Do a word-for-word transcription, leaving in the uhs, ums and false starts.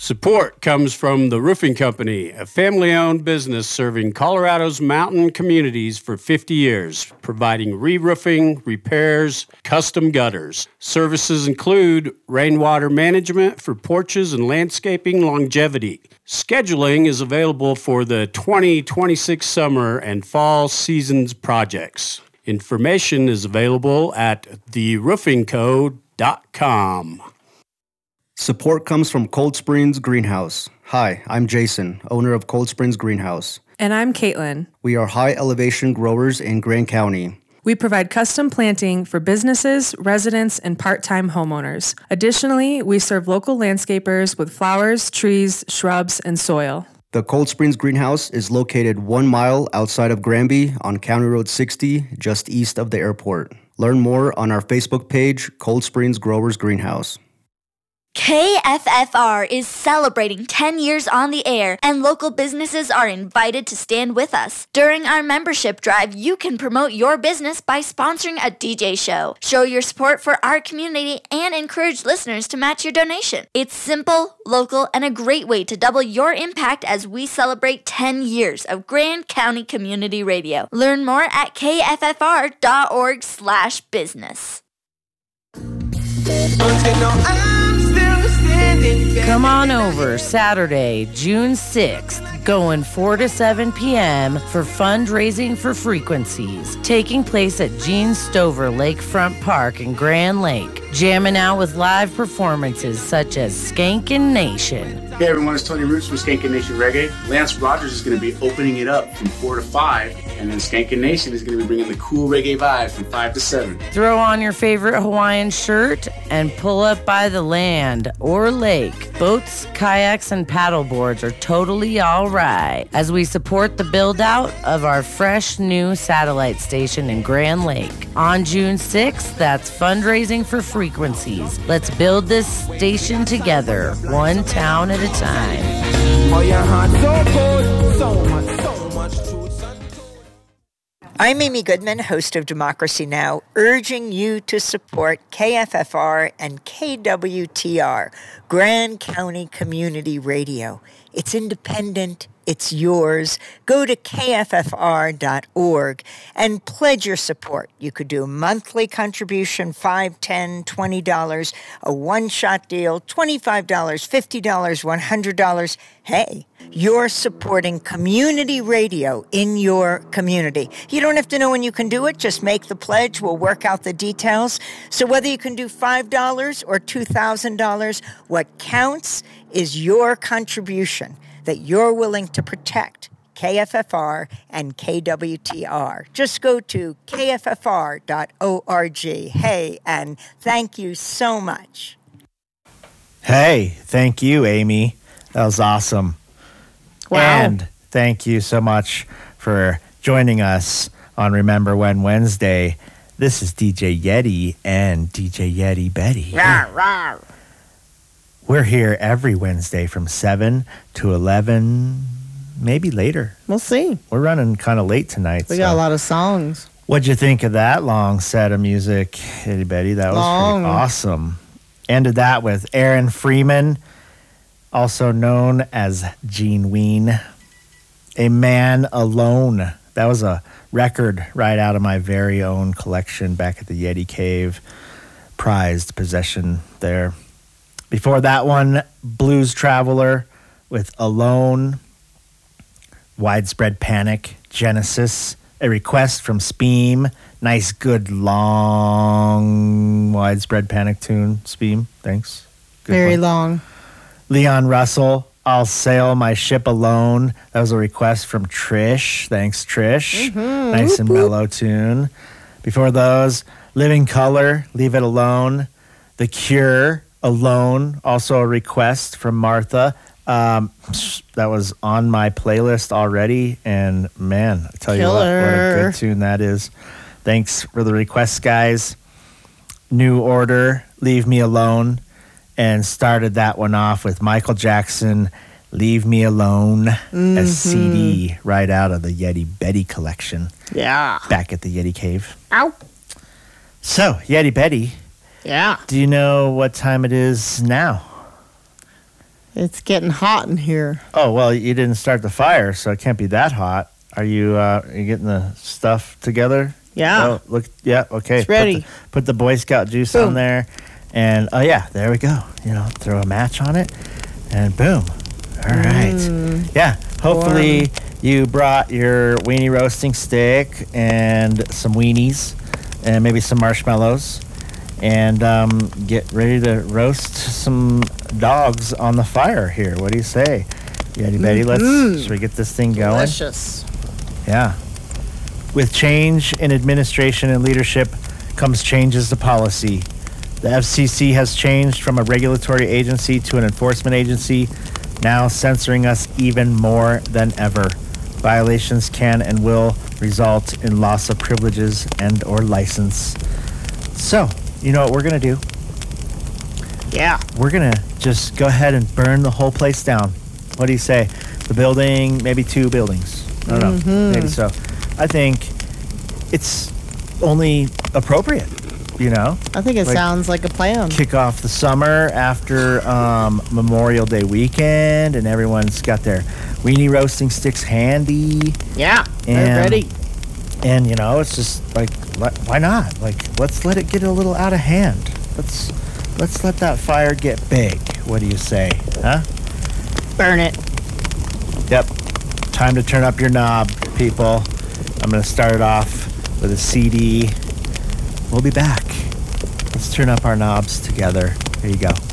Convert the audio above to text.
Support comes from The Roofing Company, a family-owned business serving Colorado's mountain communities for fifty years, providing re-roofing, repairs, custom gutters. Services include rainwater management for porches and landscaping longevity. Scheduling is available for the twenty twenty-six summer and fall seasons projects. Information is available at the roofing co dot com. Support comes from Cold Springs Greenhouse. Hi, I'm Jason, owner of Cold Springs Greenhouse. And I'm Caitlin. We are high elevation growers in Grand County. We provide custom planting for businesses, residents, and part-time homeowners. Additionally, we serve local landscapers with flowers, trees, shrubs, and soil. The Cold Springs Greenhouse is located one mile outside of Granby on County Road sixty, just east of the airport. Learn more on our Facebook page, Cold Springs Growers Greenhouse. K F F R is celebrating ten years on the air, and local businesses are invited to stand with us. During our membership drive, you can promote your business by sponsoring a D J show. Show your support for our community and encourage listeners to match your donation. It's simple, local, and a great way to double your impact as we celebrate ten years of Grand County Community Radio. Learn more at k f f r dot org slash business. Come on over Saturday, June sixth, going four to seven p.m. for fundraising for Frequencies, taking place at Gene Stover Lakefront Park in Grand Lake, jamming out with live performances such as Skankin' Nation. Hey everyone, it's Tony Roots from Skankin' Nation Reggae. Lance Rogers is going to be opening it up from four to five, and then Skankin' Nation is going to be bringing the cool reggae vibe from five to seven. Throw on your favorite Hawaiian shirt and pull up by the land or lake. Boats, kayaks, and paddleboards are totally all right as we support the build-out of our fresh new satellite station in Grand Lake. On June sixth, that's fundraising for Frequencies. Let's build this station together, one town at a time. I'm Amy Goodman, host of Democracy Now!, urging you to support K F F R and K W T R, Grand County Community Radio. It's independent. It's yours. Go to k f f r dot org and pledge your support. You could do a monthly contribution, five dollars, ten dollars, twenty dollars, a one-shot deal, twenty-five dollars, fifty dollars, one hundred dollars. Hey, you're supporting community radio in your community. You don't have to know when you can do it. Just make the pledge. We'll work out the details. So whether you can do five dollars or two thousand dollars, what counts is your contribution that you're willing to protect K F F R and K W T R. Just go to k f f r dot org. Hey, and thank you so much. Hey, thank you, Amy. That was awesome. Wow. And thank you so much for joining us on Remember When Wednesday. This is D J Yeti and D J Yeti Betty. Rawr, rawr. We're here every Wednesday from seven to eleven, maybe later. We'll see. We're running kind of late tonight. We so. got a lot of songs. What'd you think of that long set of music, Eddie Betty? That was Long. pretty awesome. Ended that with Aaron Freeman, also known as Gene Ween. A Man Alone. That was a record right out of my very own collection back at the Yeti Cave. Prized possession there. Before that one, Blues Traveler with Alone, Widespread Panic, Genesis, a request from Speem. Nice, good, long Widespread Panic tune, Speem. Thanks. Good Very one. long. Leon Russell, I'll Sail My Ship Alone. That was a request from Trish. Thanks, Trish. Mm-hmm. Nice Whoop, and whoop. mellow tune. Before those, Living Color, Leave It Alone. The Cure, Alone, also a request from Martha. Um, that was on my playlist already, and man, I tell you what, what a good tune that is. Thanks for the requests, guys. New Order, Leave Me Alone, and started that one off with Michael Jackson, Leave Me Alone, mm-hmm. a C D right out of the Yeti Betty collection. Yeah. Back at the Yeti Cave. Ow. So, Yeti Betty. Yeah. Do you know what time it is now? It's getting hot in here. Oh, well, you didn't start the fire, so it can't be that hot. Are you, uh, are you getting the stuff together? Yeah. Oh, look, yeah, okay. It's ready. Put the, put the Boy Scout juice Boom. on there. And, oh, yeah, there we go. You know, throw a match on it, and boom. All right. Mm. Yeah, hopefully you brought your weenie roasting stick and some weenies and maybe some marshmallows. And um, get ready to roast some dogs on the fire here. What do you say? You ready, Betty? Let's, Mm-hmm. should we get this thing going? Delicious. Yeah. With change in administration and leadership comes changes to policy. The F C C has changed from a regulatory agency to an enforcement agency, now censoring us even more than ever. Violations can and will result in loss of privileges and or license. So, you know what we're going to do? Yeah. We're going to just go ahead and burn the whole place down. What do you say? The building, maybe two buildings. I don't Mm-hmm. know. Maybe so. I think it's only appropriate, you know? I think it Like, sounds like a plan. Kick off the summer after um, Memorial Day weekend, and everyone's got their weenie roasting sticks handy. Yeah. They're And- ready. And, you know, it's just like, let, why not? Like, let's let it get a little out of hand. Let's let's let that fire get big. What do you say? Huh? Burn it. Yep. Time to turn up your knob, people. I'm going to start it off with a C D. We'll be back. Let's turn up our knobs together. Here you go.